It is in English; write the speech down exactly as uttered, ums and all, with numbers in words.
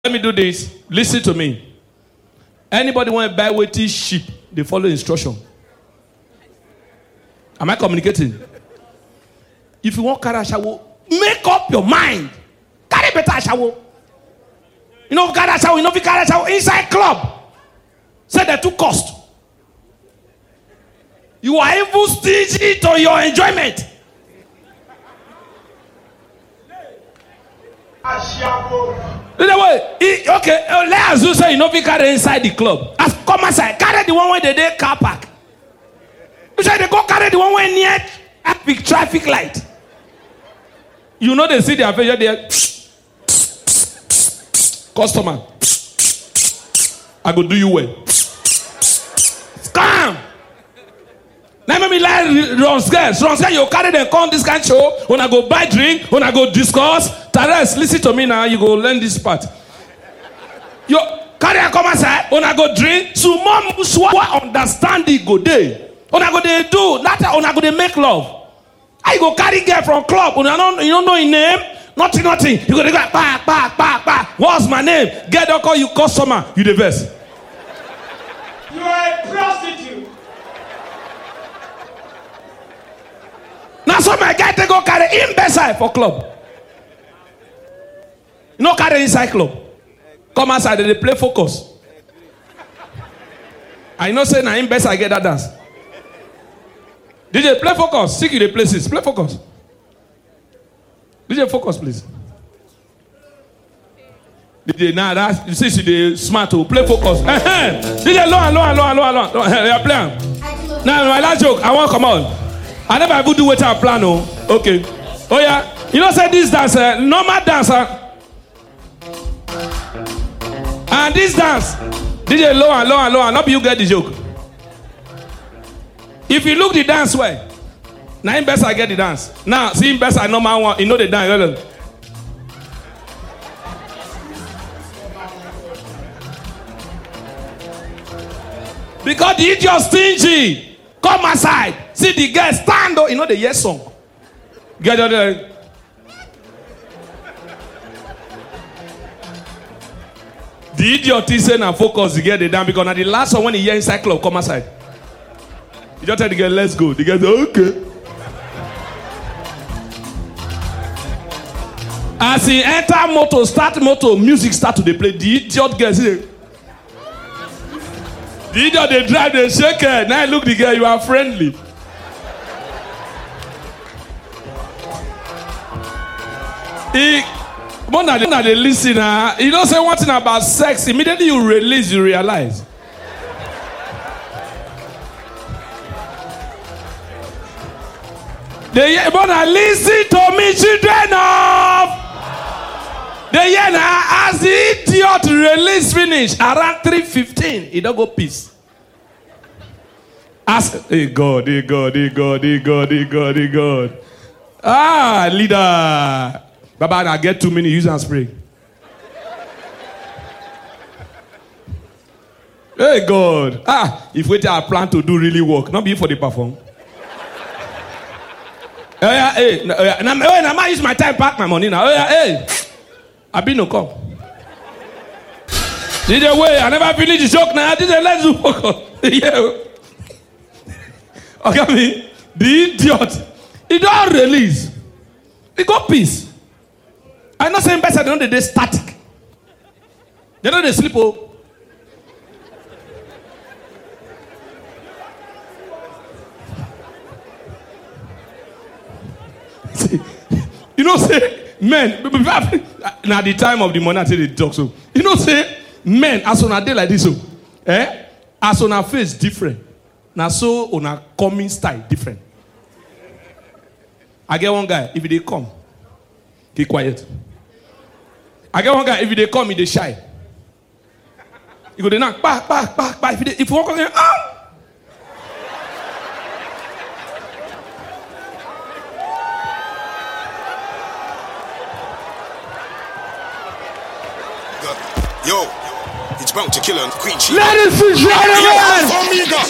Let me do this. Listen to me. Anybody want to buy weighty sheep, they follow instruction. Am I communicating? If you want carry ashawo, make up your mind. Carry better ashawo. You know carry ashawo, you know if you carry ashawo inside club. Say they too cost. You are even stingy to your enjoyment. Anyway, okay, let us say you know if you carry inside the club. As come outside, carry the one where they dey car park. You say they go carry the one where near epic traffic light. You know they see their face there. Customer, I go do you well. Scam. Let me like runs girls. Runs girls, you carry them come this kind of show. When I go buy drink, when I go discuss. Tares, listen to me now. You go learn this part. You carry a come outside. When I go drink, so mom muswa understand the go day. When I go they do, not when I go they make love. I go carry girl from club. When I don't, you don't know his name. Nothing, nothing. You go they go back, back, back, back. What's my name? Get don't call you customer. You the best. You are a prostitute. Now so my guy they go carry him beside for club. You know carry inside club. Come outside they play focus. I know say now him best I get that dance. D J play focus. Seek you the places. Play focus. D J focus please. D J now that you see see the smart to play focus. D J low and low and low and low and low. You are playing. Now my last joke I want to come on. I never ever do what I plan. Oh, okay. Oh yeah. You know say this dance, uh, normal dancer. And this dance, D J low and low and low and not you get the joke. If you look the dance way, now him best I get the dance. Now see him best I normal one. You know the dance. Because the idiot stingy. Come aside. See the girl stand up. You know the yes song. Get out there. The idiot is saying and focus to get the down because now the last one when he hear inside club come aside. You just tell the girl let's go. The girl say okay. As he enter motor, start motor, music start to dey play. The idiot girl say. The idiot they drive, they shake her. Now look the girl, you are friendly. He, more than they listen, uh, you don't say one thing about sex. Immediately you release, you realize. They hear, but now listen to me, children of. They hear now as the idiot release finish around three fifteen, he don't go peace. Ask, hey God, hey God, hey God, hey God, hey God, hey God. Ah, leader. Baba, I get too many, use and spray. Hey God. Ah, if we tell our plan to do really work, not be for the perform. Oh yeah, hey, no, oh, yeah. Now, oh, now I use my time, pack my money now. Oh yeah, hey. I been no come. D J way, I never finish the joke now. D J let's do focus. Yeah. Okay, me, the idiot. He don't release. He got peace. I'm not saying better than they static. They know they sleep. Oh. You know, say, men, now the time of the money I tell they talk so. You know, say, men, as on a day like this, so, eh? As on a face different. Now, so on a coming style different. I get one guy, if they come, keep quiet. I get one guy, if they come, he they shy. You go, they knock, back, back, back, back. If, they, if you walk again, ah! Yo, it's bound to kill her, Queen Chief. Ladies and gentlemen!